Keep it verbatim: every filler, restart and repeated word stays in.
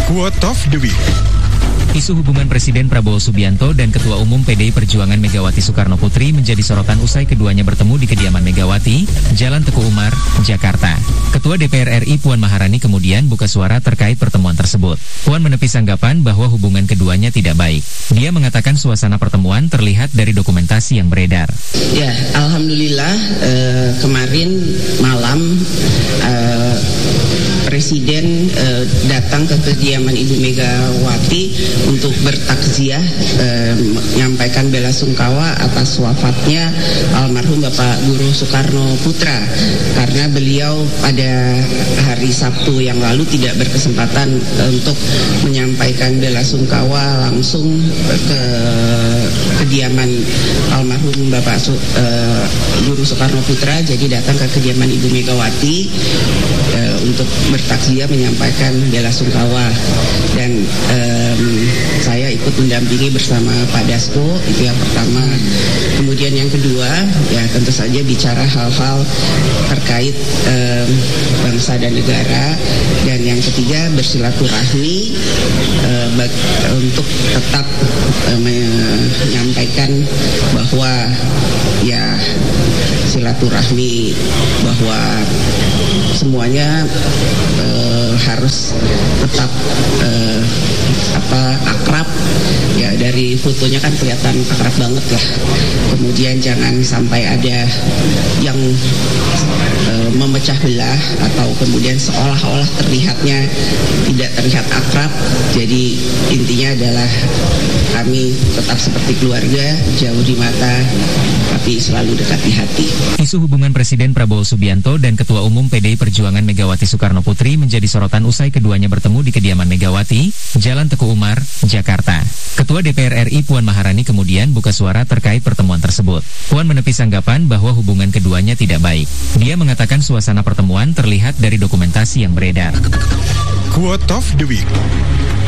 Quote of the Week. Isu hubungan Presiden Prabowo Subianto dan Ketua Umum P D I Perjuangan Megawati Soekarno Putri menjadi sorotan usai keduanya bertemu di kediaman Megawati, Jalan Teguh Umar, Jakarta. Ketua D P R R I Puan Maharani kemudian buka suara terkait pertemuan tersebut. Puan menepis anggapan bahwa hubungan keduanya tidak baik. Dia mengatakan suasana pertemuan terlihat dari dokumentasi yang beredar. Ya, alhamdulillah eh, kemarin malam eh, Presiden eh, datang ke kediaman Ibu Megawati untuk bertakziah, eh, menyampaikan bela sungkawa atas wafatnya almarhum Bapak Guru Soekarno Putra, karena beliau pada hari Sabtu yang lalu tidak berkesempatan eh, untuk menyampaikan bela sungkawa langsung ke kediaman almarhum Bapak Su, eh, Guru Soekarno Putra, jadi datang ke kediaman Ibu Megawati eh, untuk bertakziah menyampaikan bela sungkawa, dan eh, saya ikut mendampingi bersama Pak Dasko, itu yang pertama. Kemudian yang kedua, ya tentu saja bicara hal-hal terkait eh, bangsa dan negara, dan yang ketiga bersilaturahmi eh, bag- untuk tetap eh, menyampaikan bahwa ya silaturahmi, bahwa semuanya eh, harus tetap eh, apa akrab, ya dari fotonya kan kelihatan akrab banget lah. Kemudian jangan sampai ada yang eh, memecah belah atau kemudian seolah-olah terlihatnya tidak terlihat akrab. Jadi intinya adalah kami tetap seperti keluarga, jauh di mata tapi selalu dekat di hati. Isu hubungan Presiden Prabowo Subianto dan Ketua Umum P D I Perjuangan Megawati Soekarno Putri menjadi sorotan usai keduanya bertemu di kediaman Megawati, Jalan Teguh Umar, Jakarta. Ketua D P R R I Puan Maharani kemudian buka suara terkait pertemuan tersebut. Puan menepis anggapan bahwa hubungan keduanya tidak baik. Dia mengatakan suasana pertemuan terlihat dari dokumentasi yang beredar. Quote of the Week.